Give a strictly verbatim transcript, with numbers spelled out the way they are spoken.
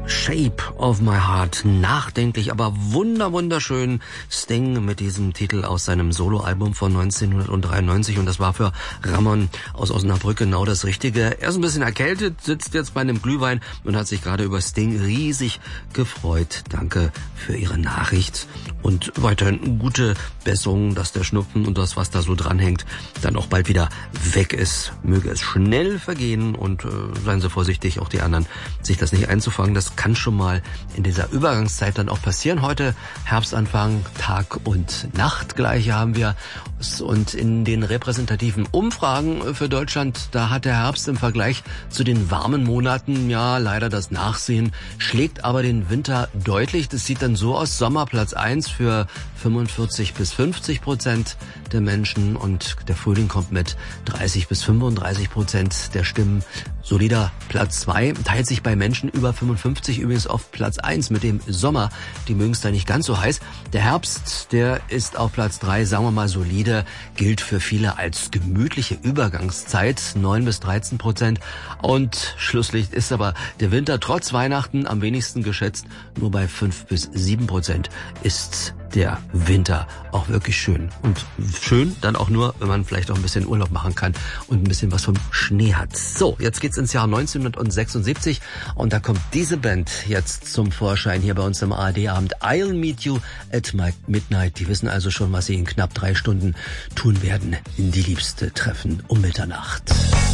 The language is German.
Shape of My Heart. Nachdenklich, aber wunder wunderschön. Sting mit diesem Titel aus seinem Soloalbum von neunzehnhundertdreiundneunzig. Und das war für Ramon aus Osnabrück genau das Richtige. Er ist ein bisschen erkältet, sitzt jetzt bei einem Glühwein und hat sich gerade über Sting riesig gefreut. Danke für Ihre Nachricht. Und weiterhin gute Besserung, dass der Schnupfen und das, was da so dranhängt, dann auch bald wieder weg ist. Möge es schnell vergehen und äh, seien Sie vorsichtig, auch die anderen, sich das nicht einzufangen. Das kann schon mal in dieser Übergangszeit dann auch passieren. Heute Herbstanfang, Tag und Nacht gleiche haben wir. Und in den repräsentativen Umfragen für Deutschland, da hat der Herbst im Vergleich zu den warmen Monaten ja leider das Nachsehen, schlägt aber den Winter deutlich. Das sieht dann so aus: Sommer Platz eins für fünfundvierzig bis fünfzig Prozent der Menschen und der Frühling kommt mit dreißig bis fünfunddreißig Prozent der Stimmen. Solider Platz zwei, teilt sich bei Menschen über fünfundfünfzig übrigens auf Platz eins mit dem Sommer. Die mögen es da nicht ganz so heiß. Der Herbst, der ist auf Platz drei, sagen wir mal solide, gilt für viele als gemütliche Übergangszeit, neun bis dreizehn Prozent. Und Schlusslicht ist aber der Winter trotz Weihnachten am wenigsten geschätzt. Nur bei fünf bis sieben Prozent ist der Winter auch wirklich schön. Und schön dann auch nur, wenn man vielleicht auch ein bisschen Urlaub machen kann und ein bisschen was vom Schnee hat. So, jetzt geht's ins Jahr neunzehnhundertsechsundsiebzig und da kommt diese Band jetzt zum Vorschein hier bei uns im A R D-Abend. I'll Meet You at Midnight. Die wissen also schon, was sie in knapp drei Stunden tun werden. Die Liebste treffen um Mitternacht.